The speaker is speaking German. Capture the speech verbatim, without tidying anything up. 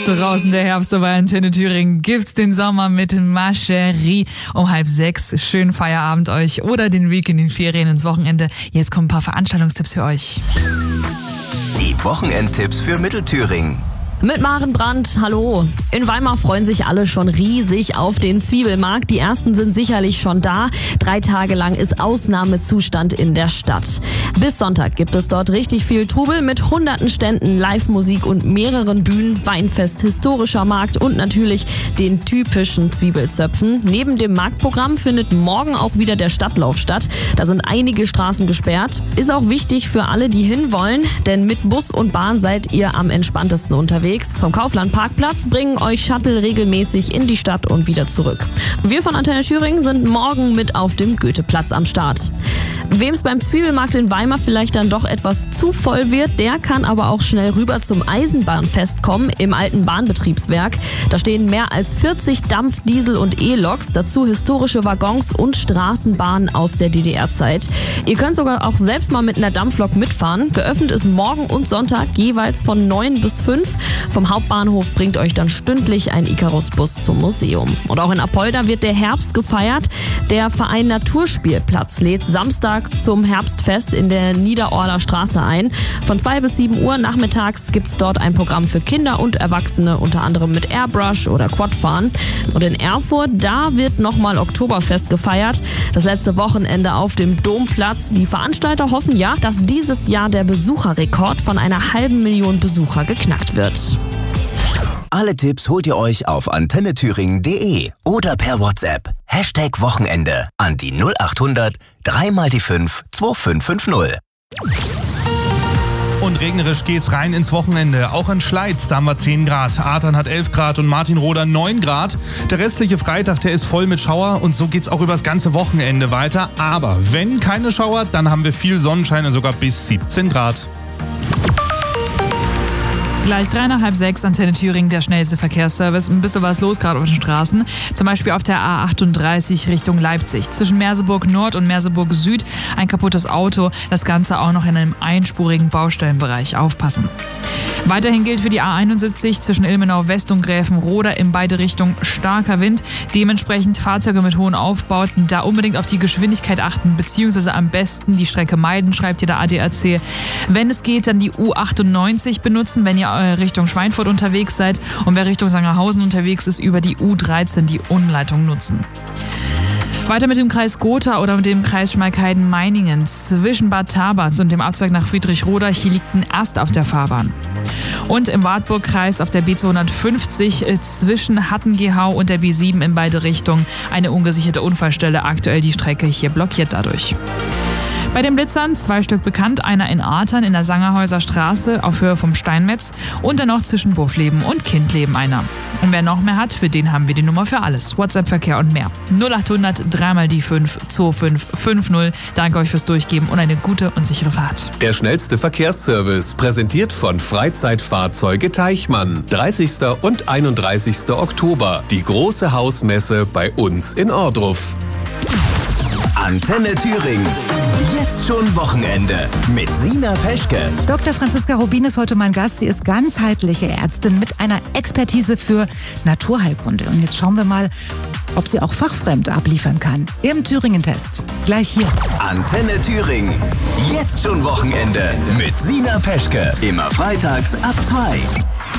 Draußen der Herbst bei Antenne Thüringen gibt's den Sommer mit Ma Chérie um halb sechs. Schönen Feierabend euch oder den Weg in den Ferien ins Wochenende. Jetzt kommen ein paar Veranstaltungstipps für euch. Die Wochenendtipps für Mittelthüringen. Mit Maren Brandt, hallo. In Weimar freuen sich alle schon riesig auf den Zwiebelmarkt. Die ersten sind sicherlich schon da. Drei Tage lang ist Ausnahmezustand in der Stadt. Bis Sonntag gibt es dort richtig viel Trubel mit hunderten Ständen, Live-Musik und mehreren Bühnen, Weinfest, historischer Markt und natürlich den typischen Zwiebelzöpfen. Neben dem Marktprogramm findet morgen auch wieder der Stadtlauf statt. Da sind einige Straßen gesperrt. Ist auch wichtig für alle, die hinwollen, denn mit Bus und Bahn seid ihr am entspanntesten unterwegs. Vom Kaufland Parkplatz bringen euch Shuttle regelmäßig in die Stadt und wieder zurück. Wir von Antenne Thüringen sind morgen mit auf dem Goetheplatz am Start. Wem es beim Zwiebelmarkt in Weimar vielleicht dann doch etwas zu voll wird, der kann aber auch schnell rüber zum Eisenbahnfest kommen im alten Bahnbetriebswerk. Da stehen mehr als vierzig Dampf-, Diesel- und E-Loks, dazu historische Waggons und Straßenbahnen aus der D D R-Zeit. Ihr könnt sogar auch selbst mal mit einer Dampflok mitfahren. Geöffnet ist morgen und Sonntag jeweils von neun bis fünf. Vom Hauptbahnhof bringt euch dann stündlich ein Icarus-Bus zum Museum. Und auch in Apolda wird der Herbst gefeiert. Der Verein Naturspielplatz lädt Samstag zum Herbstfest in der Niederorler Straße ein. Von zwei bis sieben Uhr nachmittags gibt es dort ein Programm für Kinder und Erwachsene, unter anderem mit Airbrush oder Quadfahren. Und in Erfurt, da wird nochmal Oktoberfest gefeiert. Das letzte Wochenende auf dem Domplatz. Die Veranstalter hoffen ja, dass dieses Jahr der Besucherrekord von einer halben Million Besucher geknackt wird. Alle Tipps holt ihr euch auf antennethüringen punkt de oder per WhatsApp. Hashtag Wochenende an die null acht hundert drei mal die fünf zwei fünf fünf null. Und regnerisch geht's rein ins Wochenende. Auch in Schleiz, da haben wir zehn Grad. Adern hat elf Grad und Martinroda neun Grad. Der restliche Freitag, der ist voll mit Schauer und so geht's auch übers ganze Wochenende weiter. Aber wenn keine Schauer, dann haben wir viel Sonnenschein und sogar bis siebzehn Grad. Gleich drei nach halb sechs, Antenne Thüringen, der schnellste Verkehrsservice. Ein bisschen was los gerade auf den Straßen. Zum Beispiel auf der A achtunddreißig Richtung Leipzig. Zwischen Merseburg Nord und Merseburg Süd ein kaputtes Auto. Das Ganze auch noch in einem einspurigen Baustellenbereich. Aufpassen. Weiterhin gilt für die A einundsiebzig zwischen Ilmenau West und Gräfenroda in beide Richtungen starker Wind. Dementsprechend Fahrzeuge mit hohen Aufbauten da unbedingt auf die Geschwindigkeit achten, beziehungsweise am besten die Strecke meiden, schreibt hier der A D A C. Wenn es geht, dann die U achtundneunzig benutzen, wenn ihr Richtung Schweinfurt unterwegs seid, und wer Richtung Sangerhausen unterwegs ist, über die U dreizehn die Umleitung nutzen. Weiter mit dem Kreis Gotha oder mit dem Kreis Schmalkalden-Meiningen. Zwischen Bad Tabatz und dem Abzweig nach Friedrichroda, hier liegt ein Ast auf der Fahrbahn. Und im Wartburgkreis auf der B zweihundertfünfzig zwischen Hattengehau und der B sieben in beide Richtungen eine ungesicherte Unfallstelle. Aktuell die Strecke hier blockiert dadurch. Bei den Blitzern zwei Stück bekannt, einer in Artern in der Sangerhäuser Straße auf Höhe vom Steinmetz und dann noch zwischen Wurfleben und Kindleben einer. Und wer noch mehr hat, für den haben wir die Nummer für alles. WhatsApp-Verkehr und mehr. null acht hundert drei mal die fünf zwei fünf fünf null. Danke euch fürs Durchgeben und eine gute und sichere Fahrt. Der schnellste Verkehrsservice, präsentiert von Freizeitfahrzeuge Teichmann. dreißigsten und einunddreißigsten Oktober. Die große Hausmesse bei uns in Ohrdruf. Antenne Thüringen. Jetzt schon Wochenende mit Sina Peschke. Doktor Franziska Rubin ist heute mein Gast. Sie ist ganzheitliche Ärztin mit einer Expertise für Naturheilkunde. Und jetzt schauen wir mal, ob sie auch fachfremd abliefern kann. Im Thüringen-Test. Gleich hier. Antenne Thüringen. Jetzt schon Wochenende mit Sina Peschke. Immer freitags ab zwei.